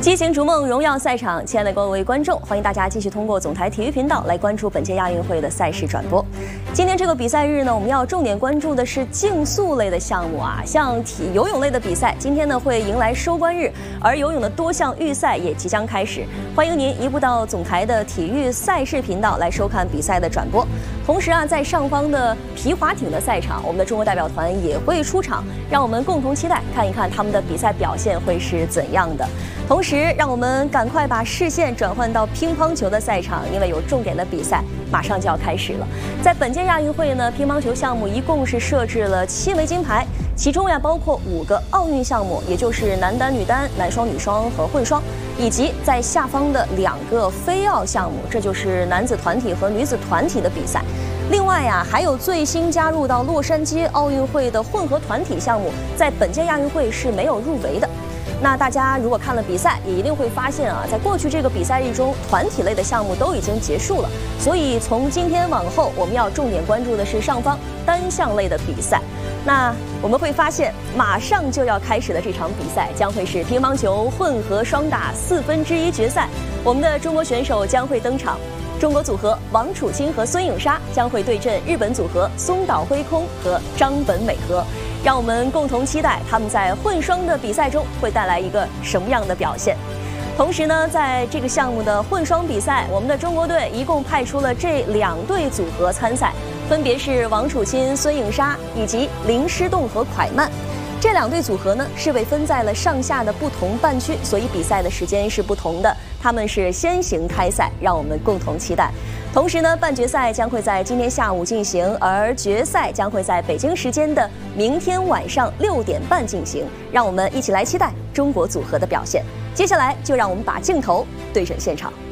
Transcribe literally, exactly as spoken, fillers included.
激情逐梦，荣耀赛场，亲爱的各位观众，欢迎大家继续通过总台体育频道来关注本届亚运会的赛事转播。今天这个比赛日呢，我们要重点关注的是竞速类的项目啊，像体游泳类的比赛，今天呢会迎来收官日，而游泳的多项预赛也即将开始。欢迎您移步到总台的体育赛事频道来收看比赛的转播。同时啊，在上方的皮划艇的赛场，我们的中国代表团也会出场，让我们共同期待看一看他们的比赛表现会是怎样的。同时，让我们赶快把视线转换到乒乓球的赛场，因为有重点的比赛马上就要开始了。在本届亚运会呢，乒乓球项目一共是设置了七枚金牌，其中呀包括五个奥运项目，也就是男单、女单、男双、女双和混双，以及在下方的两个非奥项目，这就是男子团体和女子团体的比赛。另外呀，还有最新加入到洛杉矶奥运会的混合团体项目，在本届亚运会是没有入围的。那大家如果看了比赛，也一定会发现啊，在过去这个比赛日中，团体类的项目都已经结束了。所以从今天往后，我们要重点关注的是上方单项类的比赛。那我们会发现，马上就要开始的这场比赛将会是乒乓球混合双打四分之一决赛，我们的中国选手将会登场。中国组合王楚钦和孙颖莎将会对阵日本组合松岛辉空和张本美和，让我们共同期待他们在混双的比赛中会带来一个什么样的表现。同时呢，在这个项目的混双比赛，我们的中国队一共派出了这两对组合参赛，分别是王楚钦、孙颖莎以及林诗栋和蒯曼。这两对组合呢是被分在了上下的不同半区，所以比赛的时间是不同的。他们是先行开赛，让我们共同期待。同时呢，半决赛将会在今天下午进行，而决赛将会在北京时间的明天晚上六点半进行。让我们一起来期待中国组合的表现。接下来就让我们把镜头对准现场。